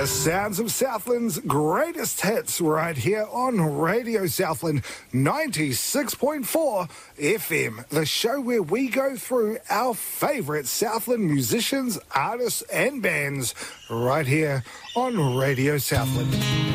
The sounds of Southland's greatest hits right here on Radio Southland 96.4 FM, the show where we go through our favourite Southland musicians, artists and bands right here on Radio Southland.